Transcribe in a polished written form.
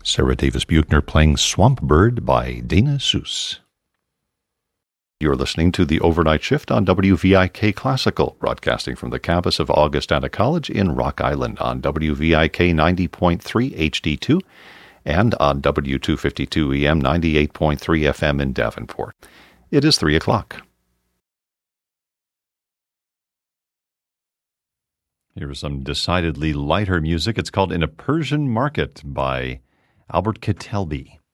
Sarah Davis Buchner playing Swamp Bird by Dana Seuss. You're listening to the Overnight Shift on WVIK Classical, broadcasting from the campus of Augustana College in Rock Island on WVIK 90.3 HD2 and on W252 EM 98.3 FM in Davenport. It is 3 o'clock. Here's some decidedly lighter music. It's called In a Persian Market by Albert Ketelby.